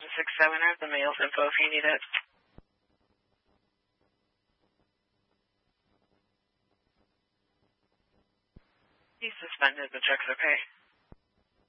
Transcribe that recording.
767 has the mail's info if you need it. He's suspended, but checks okay.